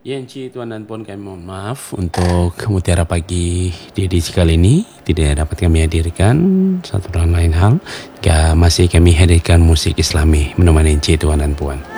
Ya, Enci, Tuan dan Puan, kami mohon maaf untuk mutiara pagi di edisi kali ini tidak dapat kami hadirkan satu dan lain hal. Masih kami hadirkan musik Islami menemani Enci, Tuan dan Puan.